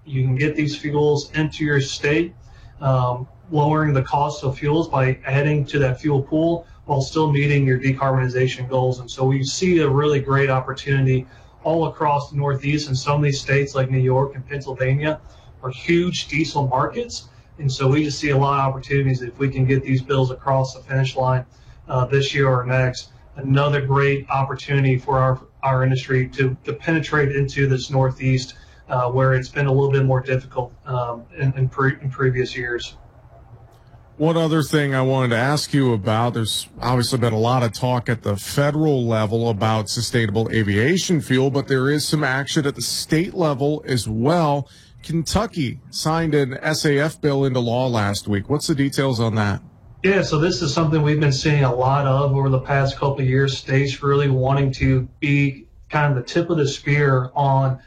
You can get these fuels into your state, lowering the cost of fuels by adding to that fuel pool while still meeting your decarbonization goals. And so we see a really great opportunity all across the Northeast, and some of these states like New York and Pennsylvania are huge diesel markets. And so we just see a lot of opportunities if we can get these bills across the finish line this year or next. Another great opportunity for our industry to penetrate into this Northeast where it's been a little bit more difficult in previous years. One other thing I wanted to ask you about, there's obviously been a lot of talk at the federal level about sustainable aviation fuel, but there is some action at the state level as well. Kentucky signed an SAF bill into law last week. What's the details on that? Yeah, so this is something we've been seeing a lot of over the past couple of years, states really wanting to be kind of the tip of the spear on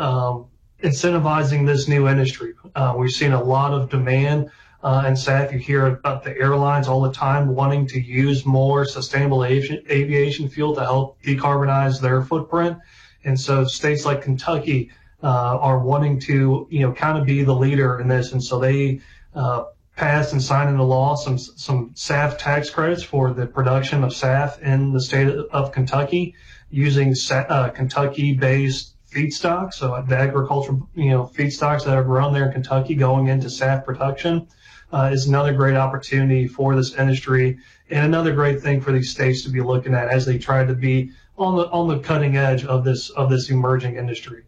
incentivizing this new industry. We've seen a lot of demand and SAF. You hear about the airlines all the time wanting to use more sustainable aviation fuel to help decarbonize their footprint. And so states like Kentucky are wanting to, kind of be the leader in this. And so they passed and signed into law some SAF tax credits for the production of SAF in the state of Kentucky using Kentucky-based feedstocks. So the agricultural, feedstocks that are grown there in Kentucky going into SAF production is another great opportunity for this industry, and another great thing for these states to be looking at as they try to be on the cutting edge of this emerging industry.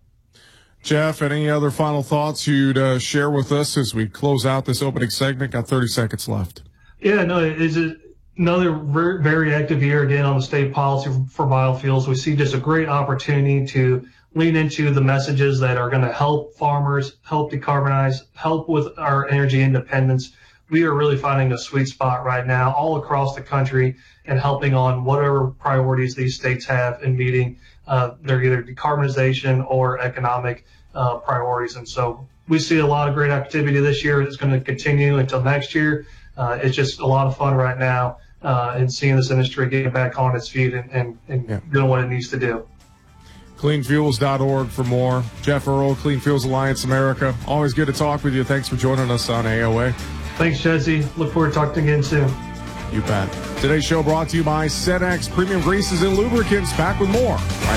Jeff, any other final thoughts you'd share with us as we close out this opening segment? Got 30 seconds left. Yeah, no, it's another very, very active year again on the state policy for biofuels. We see just a great opportunity to lean into the messages that are going to help farmers, help decarbonize, help with our energy independence. We are really finding a sweet spot right now all across the country and helping on whatever priorities these states have in meeting their either decarbonization or economic priorities. And so we see a lot of great activity this year. It's going to continue until next year. It's just a lot of fun right now and seeing this industry get back on its feet and doing what it needs to do. Cleanfuels.org for more. Jeff Earl, Clean Fuels Alliance America. Always good to talk with you. Thanks for joining us on AOA. Thanks, Jesse. Look forward to talking again soon. You bet. Today's show brought to you by Cenex Premium Greases and Lubricants. Back with more right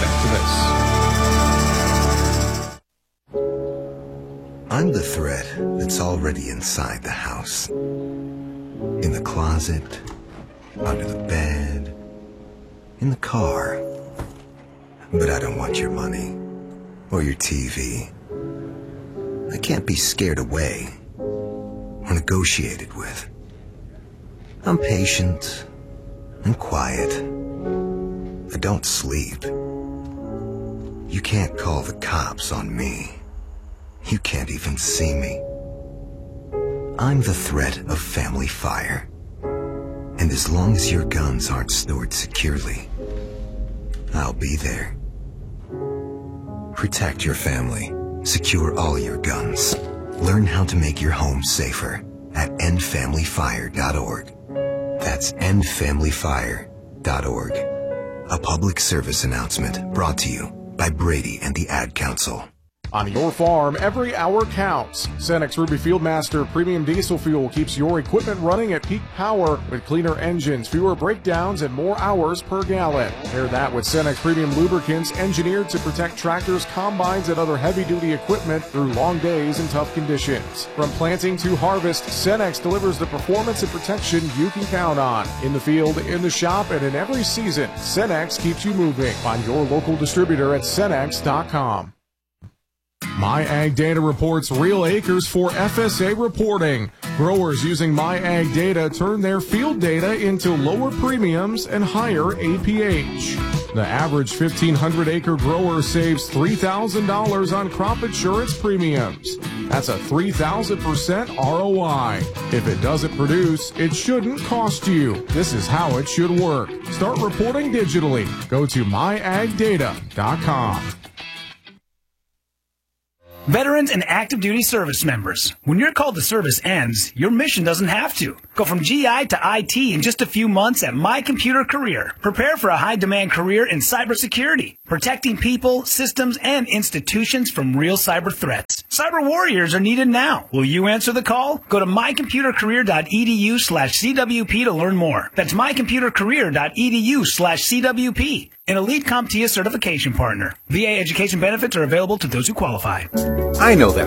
after this. I'm the thread that's already inside the house. In the closet, under the bed, in the car. But I don't want your money or your TV. I can't be scared away or negotiated with. I'm patient and quiet. I don't sleep. You can't call the cops on me. You can't even see me. I'm the threat of family fire. And as long as your guns aren't stored securely, I'll be there. Protect your family. Secure all your guns. Learn how to make your home safer at endfamilyfire.org. That's endfamilyfire.org. A public service announcement brought to you by Brady and the Ad Council. On your farm, every hour counts. Cenex Ruby Fieldmaster Premium Diesel Fuel keeps your equipment running at peak power with cleaner engines, fewer breakdowns, and more hours per gallon. Pair that with Cenex Premium Lubricants engineered to protect tractors, combines, and other heavy-duty equipment through long days and tough conditions. From planting to harvest, Cenex delivers the performance and protection you can count on. In the field, in the shop, and in every season, Cenex keeps you moving. Find your local distributor at Cenex.com. MyAgData reports real acres for FSA reporting. Growers using MyAgData turn their field data into lower premiums and higher APH. The average 1,500-acre grower saves $3,000 on crop insurance premiums. That's a 3,000% ROI. If it doesn't produce, it shouldn't cost you. This is how it should work. Start reporting digitally. Go to myagdata.com. Veterans and active duty service members. When your call to service ends, your mission doesn't have to. Go from GI to IT in just a few months at My Computer Career. Prepare for a high-demand career in cybersecurity, protecting people, systems, and institutions from real cyber threats. Cyber warriors are needed now. Will you answer the call? Go to mycomputercareer.edu/CWP to learn more. That's mycomputercareer.edu/CWP. An elite CompTIA certification partner. VA education benefits are available to those who qualify. I know that